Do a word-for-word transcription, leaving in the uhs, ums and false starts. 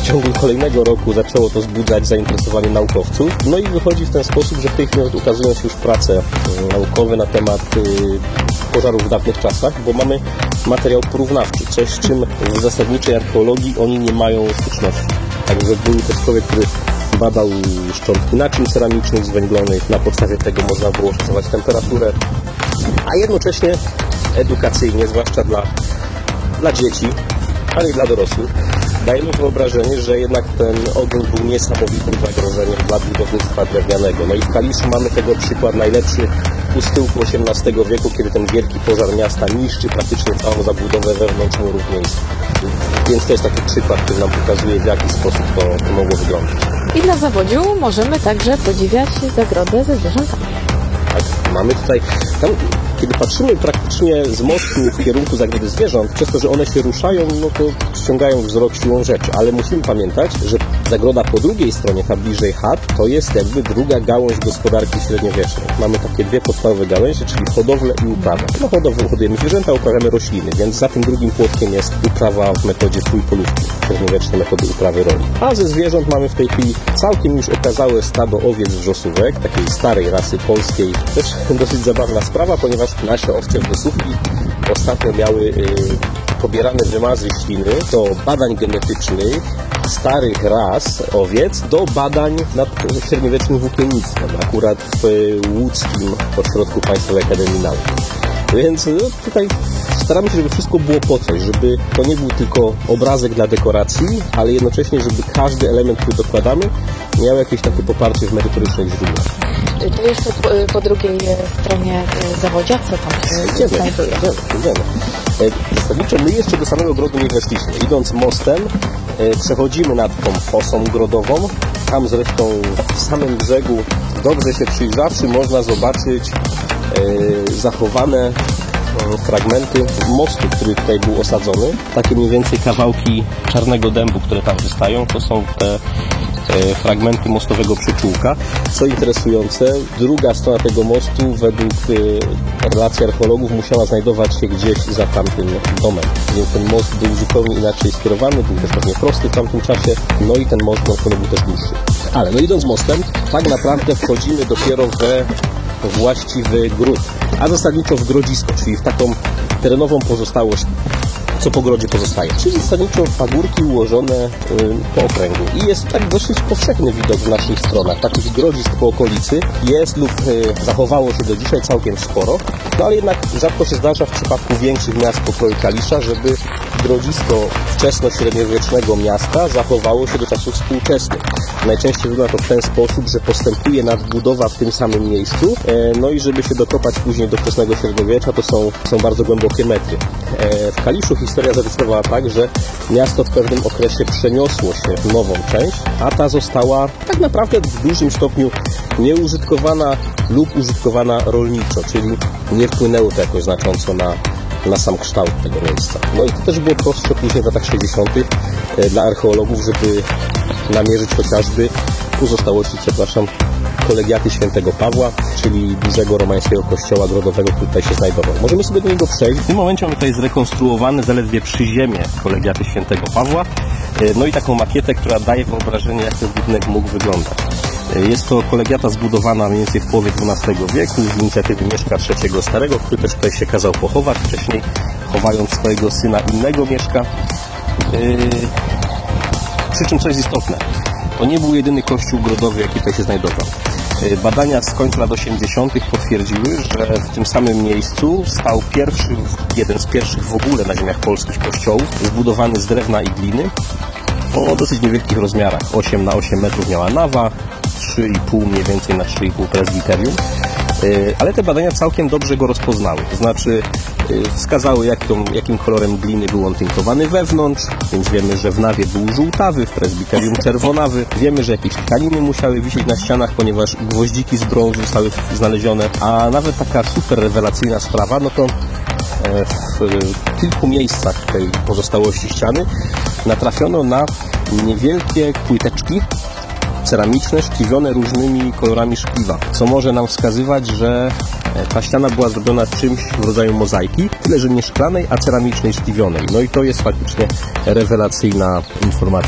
w ciągu kolejnego roku zaczęło to wzbudzać zainteresowanie naukowców. No i wychodzi w ten sposób, że w tej chwili ukazują się już prace naukowe na temat pożarów w dawnych czasach, bo mamy materiał porównawczy, coś z czym w zasadniczej archeologii oni nie mają styczności. Także był też człowiek, który badał szczątki naczyń ceramicznych, zwęglonych, na podstawie tego można było szacować temperaturę, a jednocześnie edukacyjnie, zwłaszcza dla, dla dzieci, ale i dla dorosłych, dajemy wyobrażenie, że jednak ten ogień był niesamowitym zagrożeniem dla budownictwa drewnianego. No i w Kaliszu mamy tego przykład najlepszy u schyłku osiemnastego wieku, kiedy ten wielki pożar miasta niszczy praktycznie całą zabudowę wewnątrz murów miejskich. Więc to jest taki przykład, który nam pokazuje, w jaki sposób to, to mogło wyglądać. I na Zawodziu możemy także podziwiać zagrodę ze zwierzętami. Tak, mamy tutaj, tam, kiedy patrzymy praktycznie z mostu w kierunku Zagrody Zwierząt, przez to, że one się ruszają, no to ściągają wzrok siłą rzeczy, ale musimy pamiętać, że zagroda po drugiej stronie, ta bliżej chat, to jest jakby druga gałąź gospodarki średniowiecznej. Mamy takie dwie podstawowe gałęzie, czyli hodowlę i uprawę. No hodowlę hodujemy zwierzęta, uprawiamy rośliny, więc za tym drugim płotkiem jest uprawa w metodzie trójpolówki, średniowieczne metody uprawy roli. A ze zwierząt mamy w tej chwili całkiem już okazałe stado owiec wrzosówek, takiej starej rasy polskiej. Też dosyć zabawna sprawa, ponieważ nasze owce wrzosówki ostatnio miały yy, pobierane wymazy śliny do badań genetycznych starych ras owiec do badań nad średniowiecznym włókiennictwem, akurat w łódzkim ośrodku Państwowej Akademii Nauk. Więc no, tutaj staramy się, żeby wszystko było po coś, żeby to nie był tylko obrazek dla dekoracji, ale jednocześnie, żeby każdy element, który dokładamy, miał jakieś takie poparcie w merytorycznych źródłach. To jeszcze po, po drugiej stronie Zawodzia, co tam się znajduje? Idziemy, idziemy. Zasadniczo my jeszcze do samego ogrodu nie weszliśmy. Idąc mostem przechodzimy nad tą fosą ogrodową. Tam zresztą w samym brzegu, dobrze się przyjrzawszy, można zobaczyć zachowane fragmenty mostu, który tutaj był osadzony. Takie mniej więcej kawałki czarnego dębu, które tam wystają, to są te fragmenty mostowego przyczółka. Co interesujące, druga strona tego mostu według relacji archeologów musiała znajdować się gdzieś za tamtym domem. Więc ten most był zupełnie inaczej skierowany, był też pewnie prosty w tamtym czasie, no i ten most no, był też dłuższy. Ale no idąc mostem, tak naprawdę wchodzimy dopiero we właściwy gród, a zasadniczo w grodzisko, czyli w taką terenową pozostałość, co po grodzie pozostaje. Czyli zasadniczo pagórki ułożone y, po okręgu. I jest tak dosyć powszechny widok w naszych stronach. Takich grodzisk po okolicy jest lub y, zachowało się do dzisiaj całkiem sporo, no ale jednak rzadko się zdarza w przypadku większych miast pokroju Kalisza, żeby grodzisko wczesno-średniowiecznego miasta zachowało się do czasów współczesnych. Najczęściej wygląda to w ten sposób, że postępuje nadbudowa w tym samym miejscu, e, no i żeby się dokopać później do wczesnego średniowiecza, to są, są bardzo głębokie metry. E, w Kaliszu historia zadecydowała tak, że miasto w pewnym okresie przeniosło się w nową część, a ta została tak naprawdę w dużym stopniu nieużytkowana lub użytkowana rolniczo, czyli nie wpłynęło to jakoś znacząco na na sam kształt tego miejsca. No i to też było prostsze później w latach sześćdziesiątych dla archeologów, żeby namierzyć chociażby pozostałości, przepraszam, kolegiaty świętego Pawła, czyli dużego romańskiego kościoła grodowego, który tutaj się znajdował. Możemy sobie do niego przejść. W tym momencie mamy tutaj zrekonstruowane zaledwie przyziemie kolegiaty świętego Pawła, no i taką makietę, która daje wyobrażenie, jak ten budynek mógł wyglądać. Jest to kolegiata zbudowana mniej więcej w połowie dwunastego wieku z inicjatywy Mieszka trzeciego Starego, który też tutaj się kazał pochować, wcześniej chowając swojego syna innego Mieszka. Yy... Przy czym co jest istotne, to nie był jedyny kościół grodowy, jaki tutaj się znajdował. Badania z końca lat osiemdziesiątych potwierdziły, że w tym samym miejscu stał pierwszy, jeden z pierwszych w ogóle na ziemiach polskich kościołów, zbudowany z drewna i gliny, o dosyć niewielkich rozmiarach. osiem na osiem metrów miała nawa, trzy i pół mniej więcej na trzy i pół prezbiterium. Ale te badania całkiem dobrze go rozpoznały. To znaczy wskazały, jaką, jakim kolorem gliny był on tynkowany wewnątrz, więc wiemy, że w nawie był żółtawy, w prezbiterium czerwonawy. Wiemy, że jakieś tkaniny musiały wisieć na ścianach, ponieważ gwoździki z brązu zostały znalezione. A nawet taka super rewelacyjna sprawa, no to w kilku miejscach tej pozostałości ściany natrafiono na niewielkie płyteczki ceramiczne, szkliwione różnymi kolorami szkliwa, co może nam wskazywać, że ta ściana była zrobiona czymś w rodzaju mozaiki, tyle że nie szklanej, a ceramicznej, szkliwionej. No i to jest faktycznie rewelacyjna informacja.